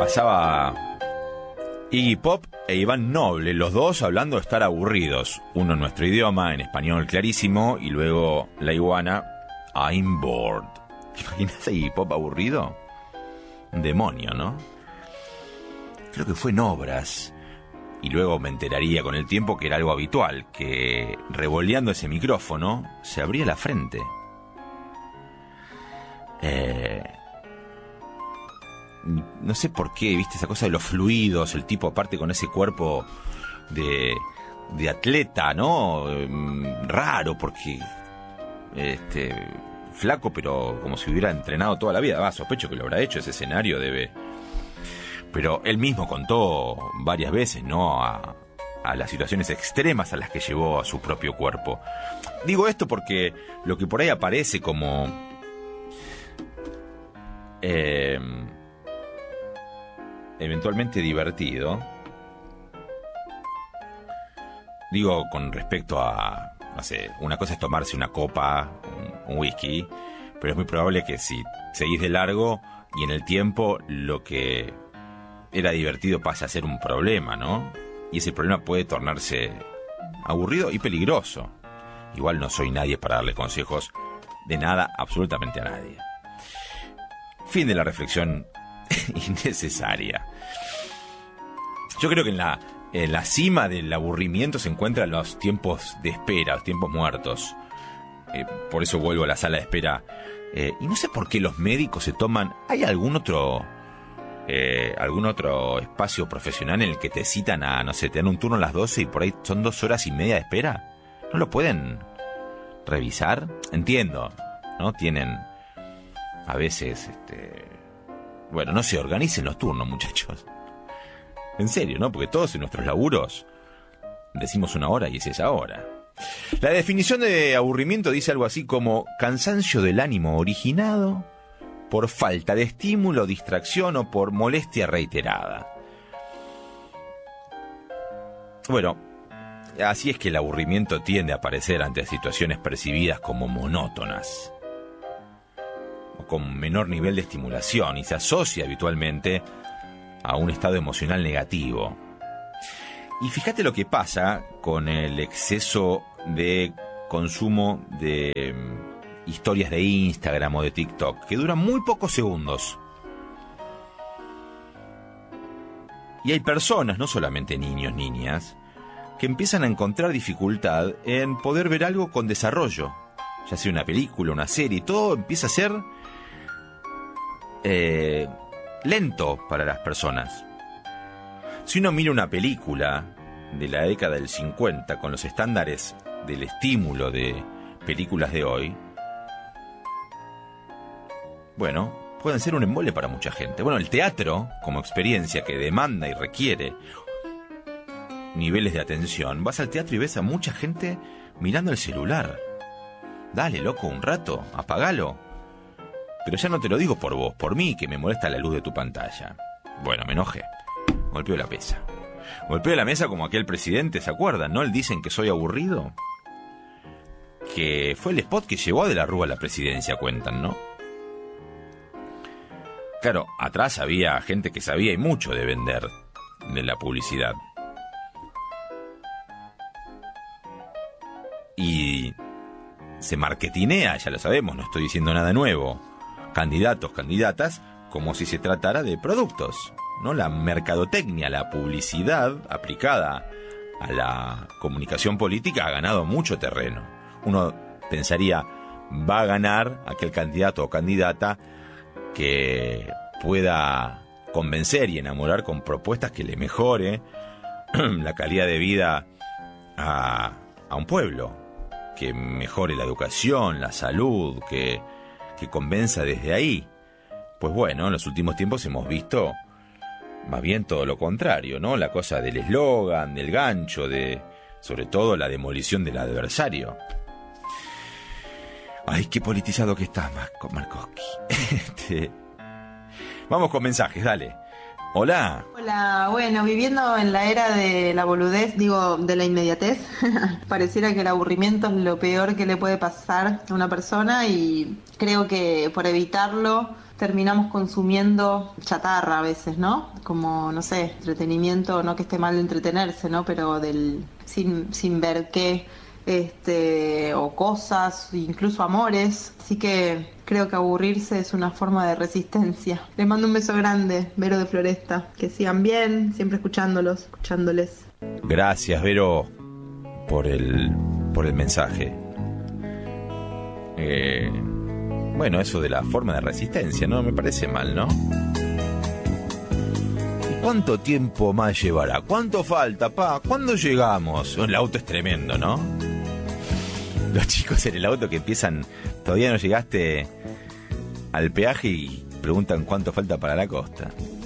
pasaba Iggy Pop e Iván Noble, los dos hablando de estar aburridos. Uno en nuestro idioma, en español clarísimo, y luego la iguana, I'm bored. ¿Te imaginas a Iggy Pop aburrido? Un demonio, ¿no? Creo que fue en Obras. Y luego me enteraría con el tiempo que era algo habitual, que revoleando ese micrófono se abría la frente. No sé por qué, viste, esa cosa de los fluidos, el tipo aparte con ese cuerpo de atleta, ¿no? Raro, porque flaco, pero como si hubiera entrenado toda la vida. Sospecho que lo habrá hecho, ese escenario debe... Pero él mismo contó varias veces, ¿no? A las situaciones extremas a las que llevó a su propio cuerpo. Digo esto porque lo que por ahí aparece como... eventualmente divertido, digo, con respecto a, no sé, una cosa es tomarse una copa, un whisky, pero es muy probable que si seguís de largo y en el tiempo lo que era divertido pasa a ser un problema, ¿no? Y ese problema puede tornarse aburrido y peligroso. Igual no soy nadie para darle consejos de nada, absolutamente a nadie. Fin de la reflexión innecesaria. Yo creo que en la cima del aburrimiento se encuentran los tiempos de espera, los tiempos muertos. Por eso vuelvo a la sala de espera. Y no sé por qué los médicos se toman... ¿Hay algún otro espacio profesional en el que te citan a, no sé, te dan un turno a las 12 y por ahí son 2 horas y media de espera? ¿No lo pueden revisar? Entiendo, ¿no? Tienen a veces... Bueno, no se organicen los turnos, muchachos. En serio, ¿no? Porque todos en nuestros laburos decimos una hora y es esa hora. La definición de aburrimiento dice algo así como cansancio del ánimo originado por falta de estímulo, distracción o por molestia reiterada. Bueno, así es que el aburrimiento tiende a aparecer ante situaciones percibidas como monótonas o con menor nivel de estimulación y se asocia habitualmente a un estado emocional negativo. Y fíjate lo que pasa con el exceso de consumo de historias de Instagram o de TikTok, que duran muy pocos segundos. Y hay personas, no solamente niños, niñas, que empiezan a encontrar dificultad en poder ver algo con desarrollo, ya sea una película, una serie, todo empieza a ser lento para las personas. Si uno mira una película de la década del 50 con los estándares del estímulo de películas de hoy, bueno, pueden ser un embole para mucha gente. Bueno, el teatro, como experiencia que demanda y requiere niveles de atención, vas al teatro y ves a mucha gente mirando el celular. Dale, loco, un rato, apagalo. Pero ya no te lo digo por vos, por mí, que me molesta la luz de tu pantalla. Bueno, me enojé. Golpeo la mesa. Golpeo la mesa como aquel presidente, ¿se acuerdan? ¿No? El dicen que soy aburrido. Que fue el spot que llevó a De la Rúa a la presidencia, cuentan, ¿no? Claro, atrás había gente que sabía y mucho de vender de la publicidad. Y se marketinea, ya lo sabemos, no estoy diciendo nada nuevo. Candidatos, candidatas, como si se tratara de productos, ¿no? La mercadotecnia, la publicidad aplicada a la comunicación política ha ganado mucho terreno. Uno pensaría, va a ganar aquel candidato o candidata que pueda convencer y enamorar con propuestas que le mejore la calidad de vida a un pueblo, que mejore la educación, la salud, que convenza desde ahí. Pues bueno, en los últimos tiempos hemos visto más bien todo lo contrario, ¿no? La cosa del eslogan, del gancho, de sobre todo la demolición del adversario. Ay, qué politizado que estás, Markovsky. Vamos con mensajes, dale. Hola. Hola, bueno, viviendo en la era de la boludez, digo, de la inmediatez, pareciera que el aburrimiento es lo peor que le puede pasar a una persona y creo que por evitarlo terminamos consumiendo chatarra a veces, ¿no? Como, no sé, entretenimiento, no que esté mal de entretenerse, ¿no? Pero sin ver qué, o cosas, incluso amores. Así que creo que aburrirse es una forma de resistencia. Les mando un beso grande, Vero de Floresta. Que sigan bien, siempre escuchándoles. Gracias, Vero, por el mensaje. Bueno, eso de la forma de resistencia, no me parece mal, ¿no? ¿Y cuánto tiempo más llevará? ¿Cuánto falta, pa? ¿Cuándo llegamos? El auto es tremendo, ¿no? Los chicos en el auto que empiezan, todavía no llegaste al peaje y preguntan cuánto falta para la costa.